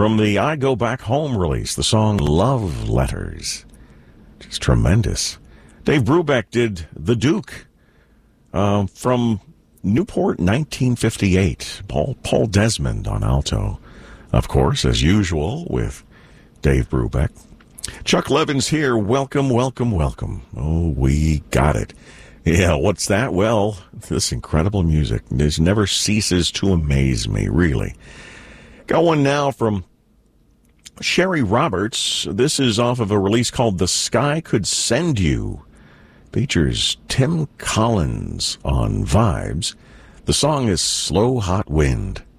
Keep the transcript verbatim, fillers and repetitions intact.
From the I Go Back Home release, the song Love Letters. Just tremendous. Dave Brubeck did The Duke uh, from Newport, nineteen fifty-eight. Paul, Paul Desmond on alto, of course, as usual, with Dave Brubeck. Chuck Levin's here. Welcome, welcome, welcome. Oh, we got it. Yeah, what's that? Well, this incredible music. This never ceases to amaze me, really. Got one now from Sherry Roberts. This is off of a release called The Sky Could Send You. Features Tim Collins on vibes. The song is Slow Hot Wind.